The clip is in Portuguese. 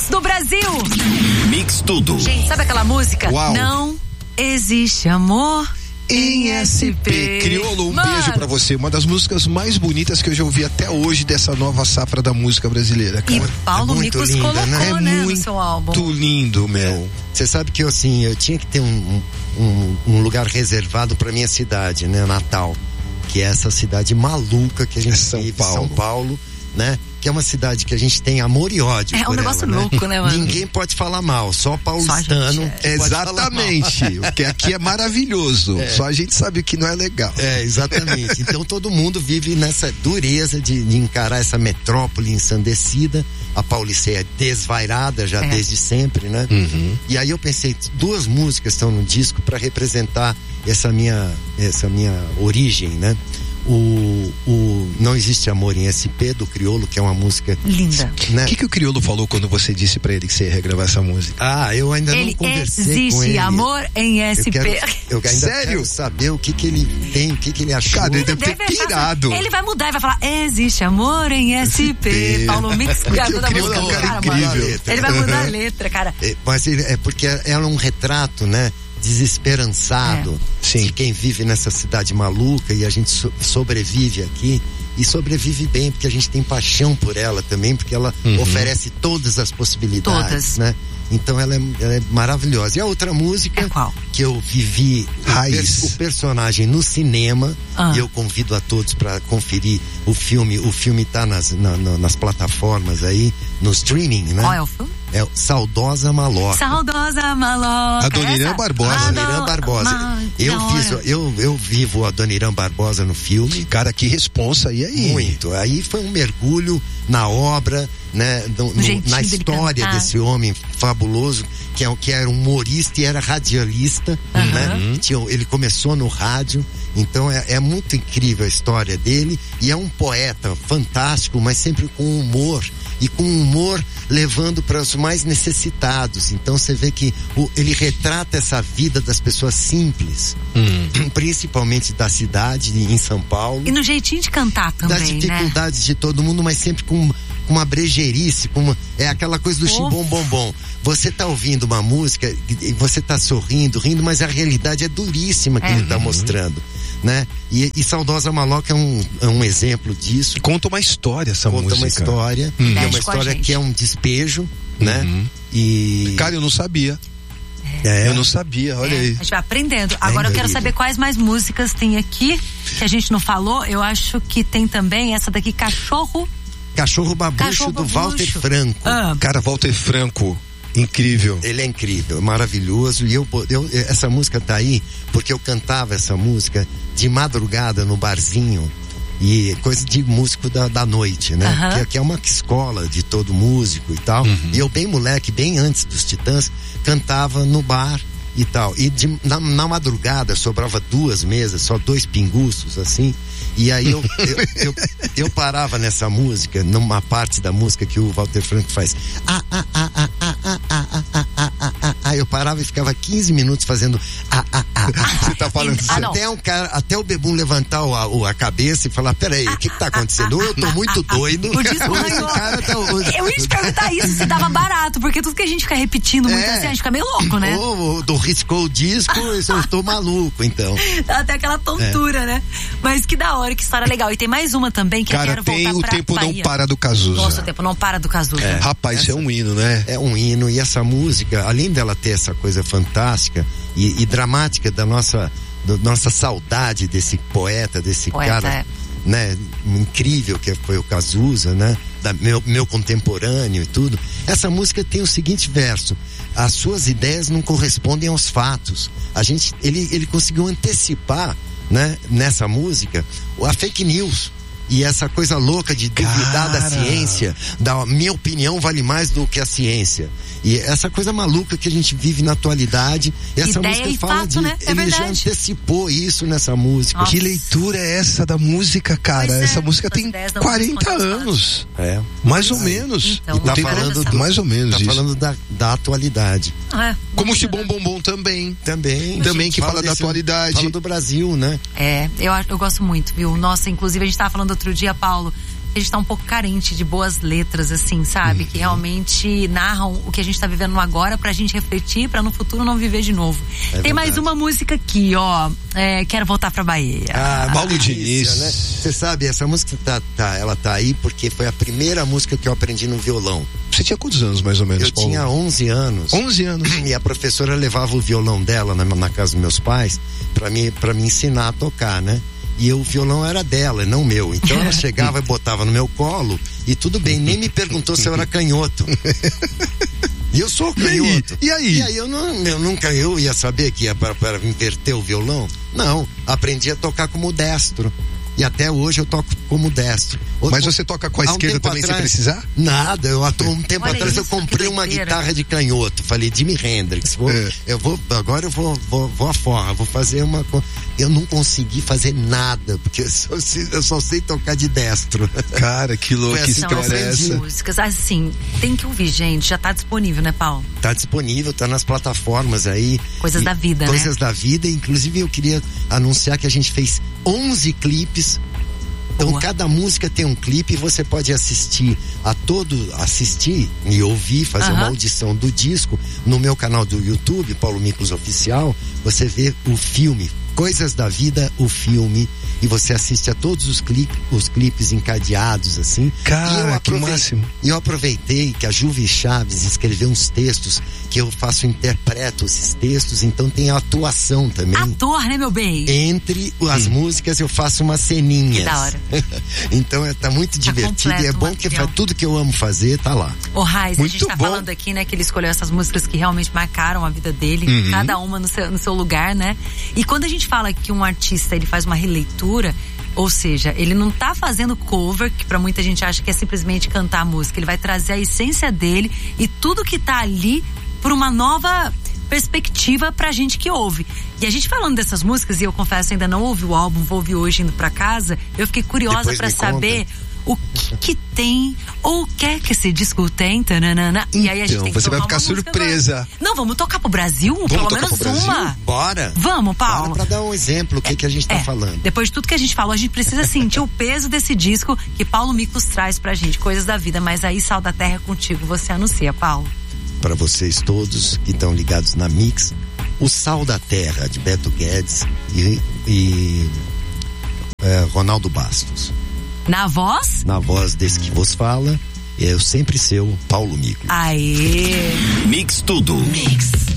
do Brasil. Mix Tudo. Gente, sabe aquela música? Uau. Não existe amor em SP. Criolo, beijo pra você. Uma das músicas mais bonitas que eu já ouvi até hoje dessa nova safra da música brasileira, cara. E Paulo Micos linda, colocou, né? no seu álbum. Muito lindo, meu. Você sabe que eu tinha que ter um lugar reservado pra minha cidade, né? Natal. Que é essa cidade maluca que a gente vive, São Paulo, né? Que é uma cidade que a gente tem amor e ódio. É um negócio louco, né, mano? Ninguém pode falar mal, só paulistano. Exatamente. Porque aqui é maravilhoso. Só a gente sabe o que não é legal. Exatamente. Então todo mundo vive nessa dureza de encarar essa metrópole ensandecida. A Pauliceia é desvairada já desde sempre, né? Uhum. E aí eu pensei, 2 músicas estão no disco para representar essa minha origem, né? O Não Existe Amor em SP, do Criolo, que é uma música linda. Né? O que o Criolo falou quando você disse pra ele que você ia regravar essa música? Eu ainda não conversei com ele. Existe amor em SP. Eu ainda quero saber o que ele tem, o que ele achou. Cara, ele deve ter pirado. Ele vai mudar e vai falar: existe amor em SP. Paulo Mix, cara, da música. É um cara incrível. Ele vai mudar a letra, cara. Mas é porque é um retrato, né? Desesperançado de quem vive nessa cidade maluca, e a gente sobrevive aqui e sobrevive bem porque a gente tem paixão por ela também, porque ela oferece todas as possibilidades, né? Então ela é maravilhosa. E a outra música que eu vivi o personagem no cinema, e eu convido a todos para conferir o filme tá nas plataformas aí, no streaming, né? Qual é o filme? É Saudosa Maloca. Saudosa Maloca. Adoniran Barbosa. Adoniran Barbosa. Eu vivo a Adoniran Barbosa no filme. Cara, que responsa, e aí? Muito. Aí foi um mergulho na obra, né? Na história desse homem fabuloso, que era humorista e era radialista, né? Ele começou no rádio, então é muito incrível a história dele, e é um poeta fantástico, mas sempre com humor, e com humor levando para os mais necessitados. Então você vê que ele retrata essa vida das pessoas simples, principalmente da cidade, em São Paulo. E no jeitinho de cantar também, das dificuldades de todo mundo, mas sempre com uma brejeirice, é aquela coisa do chimbom bombom. Você tá ouvindo uma música e você tá sorrindo, rindo, mas a realidade é duríssima que ele tá mostrando, né? E Saudosa Maloca é um exemplo disso. Conta uma história essa música. Conta uma história, é uma história que é um despejo, né? E... Cara, eu não sabia. Eu não sabia, olha aí. A gente vai aprendendo. Agora eu quero saber quais mais músicas tem aqui, que a gente não falou. Eu acho que tem também essa daqui, Cachorro Babucho, do Walter Franco. Cara, Walter Franco, incrível. Ele é incrível, maravilhoso. E essa música tá aí porque eu cantava essa música de madrugada no barzinho, e coisa de músico da noite, né? Que é uma escola de todo músico e tal. E eu, bem moleque, bem antes dos Titãs, cantava no bar e tal. E na madrugada sobrava 2 mesas, só 2 pinguços, assim. E aí eu parava nessa música, numa parte da música que o Walter Franco faz. Eu parava e ficava 15 minutos fazendo Você tá falando até o Bebum levantar a cabeça e falar: peraí, o que tá acontecendo? Ou eu tô muito doido. O disco eu ia te perguntar isso, se dava barato, porque tudo que a gente fica repetindo muito assim, a gente fica meio louco, né? Ou riscou o disco, eu tô maluco, então. Dá até aquela tontura, né? Mas que da hora, que história legal. E tem mais uma também que eu quero voltar pra Bahia. Cara, tem O Tempo Não Para do Cazuza. Nossa, O Tempo Não Para do Cazuza. Rapaz, isso é um hino, né? É um hino, e essa música, além dela ter essa coisa fantástica e dramática da nossa saudade desse poeta, desse cara, né, incrível que foi o Cazuza, né? Meu contemporâneo e tudo. Essa música tem o seguinte verso: as suas ideias não correspondem aos fatos. Ele conseguiu antecipar, né, nessa música, a fake news. E essa coisa louca de duvidar da ciência, da minha opinião vale mais do que a ciência. E essa coisa maluca que a gente vive na atualidade. E essa música fala fato, né? Ele já antecipou isso nessa música. Nossa. Que leitura é essa da música, cara? Essa música tem 40 anos. Mais ou menos. Então, tá falando mais ou menos tá falando da atualidade. Como o Chimbom Bombom também. Também que fala da atualidade. Fala do Brasil, né? Eu gosto muito, viu? Nossa, inclusive a gente tava falando outro dia, Paulo, a gente tá um pouco carente de boas letras, assim, sabe? Que realmente narram o que a gente tá vivendo no agora pra gente refletir, pra no futuro não viver de novo. Tem mais uma música aqui, ó. Quero voltar pra Bahia. Paulo Diniz. Né? Você sabe, essa música ela tá aí porque foi a primeira música que eu aprendi no violão. Você tinha quantos anos, mais ou menos, Eu Paulo? tinha 11 anos. 11 anos. E a professora levava o violão dela na casa dos meus pais pra me ensinar a tocar, né? E o violão era dela, não meu. Então ela chegava e botava no meu colo e tudo bem, nem me perguntou se eu era canhoto. E eu sou canhoto. E aí? E aí eu nunca ia saber que ia para inverter o violão. Não, aprendi a tocar como destro. E até hoje eu toco como destro. Mas você toca com a esquerda também sem precisar? Nada, um tempo atrás eu comprei uma guitarra de canhoto. Falei, Jimi Hendrix, agora eu vou à forra, vou fazer uma... Eu não consegui fazer nada, porque eu só sei tocar de destro. Cara, que louco, que história é essa? Músicas, assim, tem que ouvir, gente, já tá disponível, né, Paulo? Tá disponível, tá nas plataformas aí. Coisas da vida, né? Coisas da vida, inclusive eu queria anunciar que a gente fez 11 clipes. Então cada música tem um clipe e você pode assistir e ouvir, fazer uma audição do disco no meu canal do YouTube, Paulo Miklos Oficial. Você vê o filme Coisas da Vida, o filme, e você assiste a todos os clipes encadeados, assim. Cara, que máximo. E eu aproveitei que a Juvi Chaves escreveu uns textos que eu interpreto esses textos, então tem a atuação também. Ator, né, meu bem? Entre as músicas eu faço umas ceninhas. Que da hora. Então tá muito divertido e é bom que tudo que eu amo fazer tá lá. Ô Raiz, a gente tá falando aqui, né, que ele escolheu essas músicas que realmente marcaram a vida dele, cada uma no seu lugar, né? E quando a gente fala que um artista, ele faz uma releitura, ou seja, ele não tá fazendo cover, que pra muita gente acha que é simplesmente cantar a música, ele vai trazer a essência dele e tudo que tá ali por uma nova perspectiva pra gente que ouve. E a gente falando dessas músicas, e eu confesso, ainda não ouvi o álbum, vou ouvir hoje indo pra casa, eu fiquei curiosa pra saber o que tem, ou quer que esse disco tem, tananana. Então, e aí a gente tem que você vai ficar surpresa. Não, vamos tocar pro Brasil? Pelo menos uma. Bora. Vamos, Paulo. Bora pra dar um exemplo, o que a gente tá falando. Depois de tudo que a gente falou, a gente precisa sentir o peso desse disco que Paulo Miklos traz pra gente, Coisas da Vida. Mas aí, Sal da Terra, contigo, você anuncia, Paulo. Para vocês todos que estão ligados na Mix, o Sal da Terra, de Beto Guedes e Ronaldo Bastos. Na voz? Na voz desse que vos fala, eu sempre seu Paulo Miklos. Aê! Mix Tudo. Mix.